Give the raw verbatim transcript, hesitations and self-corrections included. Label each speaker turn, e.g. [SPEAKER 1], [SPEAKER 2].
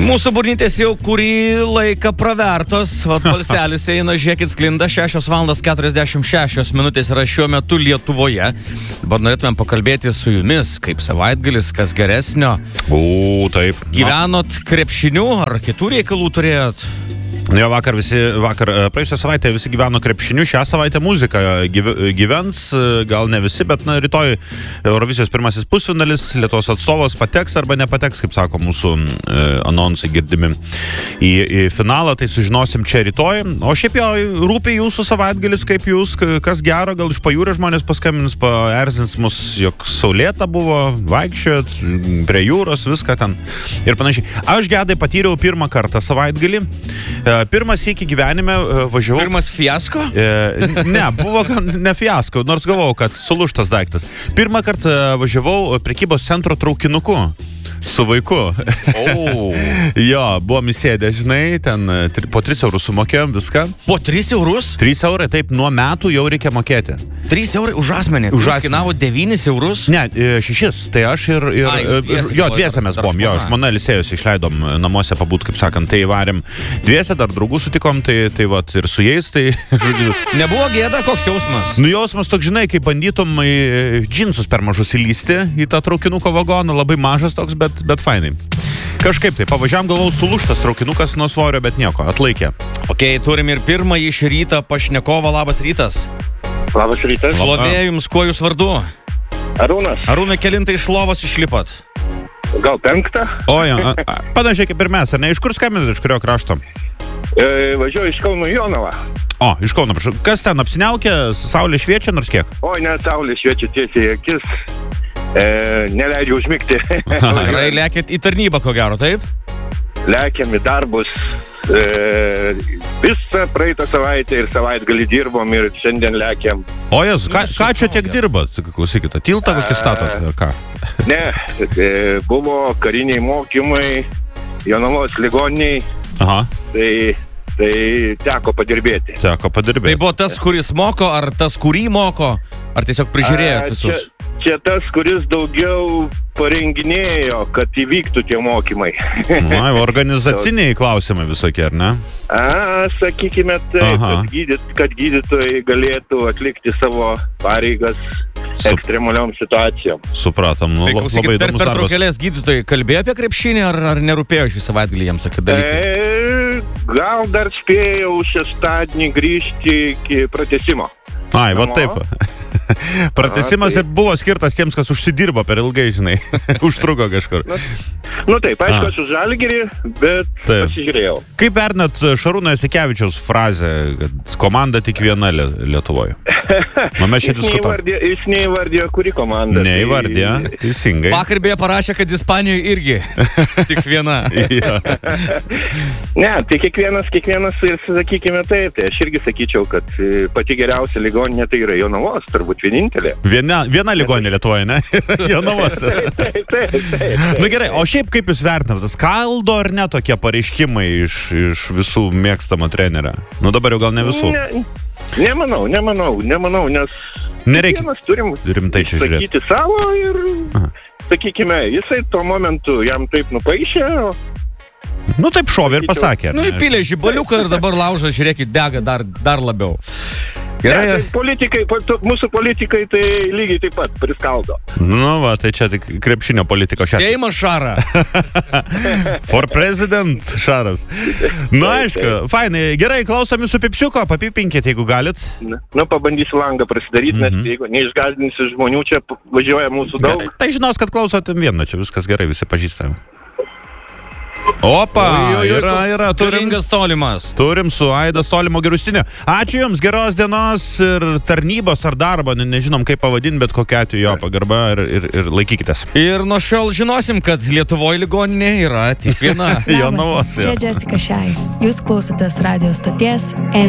[SPEAKER 1] Mūsų burnytės jau kurį laiką pravertos, o balselis eina, žiūrėkit, sklinda šešios valandos keturiasdešimt šešios minutės yra šiuo metu Lietuvoje. Dabar norėtumėm pakalbėti su jumis, kaip savaitgalis, kas geresnio.
[SPEAKER 2] O, taip.
[SPEAKER 1] Gyvenot krepšinių ar kitų reikalų turėjot?
[SPEAKER 2] Jo, vakar visi, vakar praėjusią savaitę visi gyveno krepšiniu, šią savaitę muzika gyvens, gal ne visi, bet na, rytoj Eurovizijos pirmasis pusfinalis, Lietuvos atstovas pateks arba nepateks, kaip sako mūsų e, anonsai girdimi į, į finalą, tai sužinosim čia rytoj. O šiaip jo, rūpi jūsų savaitgalis, kaip jūs, kas gero, gal iš pajūrio žmonės paskambins, paerzins mus, jog saulėta buvo, vaikščiot prie jūros, viską ten ir panašiai. Aš gedai patyriau pirmą kartą savaitgalį. Pirmas iki gyvenime važiavau...
[SPEAKER 1] Pirmas fiasko?
[SPEAKER 2] E, ne, buvo ne fiasko, nors galvojau, kad sulūžtas daiktas. Pirmą kartą važiavau prekybos centro traukinuku su vaiku.
[SPEAKER 1] Oh.
[SPEAKER 2] Jo, buvom įsėdę, žinai, ten tri, po tris eurus sumokėjom viską.
[SPEAKER 1] Po tris eurus?
[SPEAKER 2] trys eurai, taip, nuo metų jau reikia mokėti.
[SPEAKER 1] trys eurai už asmenį?
[SPEAKER 2] Už
[SPEAKER 1] asmenį. Kainavo devynis eurus?
[SPEAKER 2] Ne, šešis. Tai aš ir... ir
[SPEAKER 1] Ai, dviese,
[SPEAKER 2] jo, dviese mes buvom. Jo, žmona Elisėjus išleidom namuose pabūt, kaip sakant, tai varėm dviese, dar draugų sutikom, tai, tai vat, ir su jais, tai...
[SPEAKER 1] Nebuvo gėda, koks jausmas?
[SPEAKER 2] Nu, jausmas toks, žinai, kai bandytum į džinsus per mažus įlysti į tą traukinuko vagoną, labai mažas toks, bet, bet fainai. Kažkaip tai, pavažiavam, galvau, sulūžtas traukinukas nuo svorio, bet nieko, atlaikė.
[SPEAKER 1] Ok, turim ir pirmąjį iš ryto pašnekovą, labas rytas.
[SPEAKER 3] Labas rytas.
[SPEAKER 1] Šlovė jums, kuo jūs vardu?
[SPEAKER 3] Arūnas.
[SPEAKER 1] Arūnai, kelintą iš lovos išlipat?
[SPEAKER 3] Gal penktą?
[SPEAKER 2] O, ja, panašiai kaip ir mes, ar ne? Iš kur skambinat, iš kurio krašto?
[SPEAKER 3] E, važiuoju iš Kauno Jonavą.
[SPEAKER 2] O, iš Kauno, prašau. Kas ten apsiniaukė, saulė šviečia nors kiek?
[SPEAKER 3] Oi, ne, saulė šviečia tiesiai į akis. E, neleidžia užmigti.
[SPEAKER 1] Gerai, lėkit į tarnybą, ko gero, taip?
[SPEAKER 3] Lekiam į darbus. E, visą praeitą savaitę ir savaitgalį dirbom ir šiandien lekiam.
[SPEAKER 2] O, jas, ką, ką čia tiek dirbat? Klausykite, tiltą kokį statot, ar ką?
[SPEAKER 3] Ne, e, buvo kariniai mokymai, Jonavos ligoniniai.
[SPEAKER 2] Aha.
[SPEAKER 3] Tai, tai teko padirbėti.
[SPEAKER 2] Teko padirbėti.
[SPEAKER 1] Tai buvo tas, kuris moko, ar tas, kurį moko, ar tiesiog prižiūrėjot visus?
[SPEAKER 3] Čia, čia tas, kuris daugiau parenginėjo, kad įvyktų tie mokymai.
[SPEAKER 2] Na, organizaciniai klausimai visokie, ar ne?
[SPEAKER 3] A, sakykime taip, kad, gydyt, kad gydytojai galėtų atlikti savo pareigas Sup... ekstremaliom situacijom.
[SPEAKER 2] Supratom, nu,
[SPEAKER 1] tai, klausykit,
[SPEAKER 2] labai
[SPEAKER 1] per,
[SPEAKER 2] įdomus
[SPEAKER 1] per
[SPEAKER 2] darbas.
[SPEAKER 1] Traukėlės gydytojai kalbėjo apie krepšinį, ar, ar nerūpėjo šį savaitgalį jiems tokie dalykai?
[SPEAKER 3] E, gal dar spėjau šeštadienį grįžti iki pratęsimo.
[SPEAKER 2] Ai, va taip. Pratęsimas ir buvo skirtas tiems, kas užsidirbo per ilgai, žinai. Užtruko kažkur.
[SPEAKER 3] Nu, nu taip, aišku, aš už Žalgirį, bet taip. Pasižiūrėjau.
[SPEAKER 2] Kaip vertinat Šarūno Jasikevičiaus frazę, kad komanda tik viena Lietuvoje? Nu, mes čia diskutuojam.
[SPEAKER 3] Jis neįvardėjo, kuri komanda.
[SPEAKER 2] Neįvardėjo,
[SPEAKER 3] tai...
[SPEAKER 2] teisingai.
[SPEAKER 1] Vakar beje parašė, kad Ispanijoje irgi tik viena.
[SPEAKER 3] Ne, tai kiekvienas, kiekvienas ir sakykime taip, tai aš irgi sakyčiau, kad pati geriausia ligoninė tai yra Jonavos, turbūt vienintelė.
[SPEAKER 2] Viena, viena ligoninė Lietuvoje, ne? Jonavos.
[SPEAKER 3] Taip, taip, taip, taip.
[SPEAKER 2] Nu gerai, o šiaip kaip jūs vertinat, skaldo ar ne tokie pareiškimai iš, iš visų mėgstamo trenerio? Nu dabar jau gal ne visų.
[SPEAKER 3] Ne, nemanau, nemanau, nemanau, nes
[SPEAKER 2] nereikia
[SPEAKER 3] turim
[SPEAKER 2] rimtai čia žiūrėti.
[SPEAKER 3] Sakyti savo ir, aha, sakykime, jisai tuo momentu jam taip nupaišė.
[SPEAKER 2] Nu taip šovė ir pasakė.
[SPEAKER 1] Nu įpylė žibaliuką ir dabar laužą, žiūrėkit, dega dar, dar labiau. Gerai.
[SPEAKER 3] Ne, tai politikai, mūsų politikai tai lygiai taip pat priskaldo.
[SPEAKER 2] Nu va, tai čia tik krepšinio politika šią.
[SPEAKER 1] Seimas šara.
[SPEAKER 2] For president šaras. Nu aišku, fainai. Gerai, klausom jūsų pipsiuko, papipinkit, jeigu galit.
[SPEAKER 3] Na, nu, pabandysiu langą prasidaryti, mm-hmm. nes jeigu neišgąsdinsiu žmonių, čia važiuoja mūsų daug.
[SPEAKER 2] Gerai, tai žinos, kad klausot vieno, čia viskas gerai, visi pažįstami. Opa,
[SPEAKER 1] oi, oi,
[SPEAKER 2] yra, yra, turim,
[SPEAKER 1] tolimas.
[SPEAKER 2] Turim su Aidas Tolimo Gerustinė. Ačiū jums, geros dienos ir tarnybos ar darbo, ne, nežinom kaip pavadinti, bet kokia atveju jo pagarba ir, ir, ir laikykitės.
[SPEAKER 1] Ir nuo šiol žinosim, kad Lietuvoje ligoninė yra tik viena.
[SPEAKER 2] Jonavos.
[SPEAKER 4] Čia Jessica Shai. Jūs klausotės radio stoties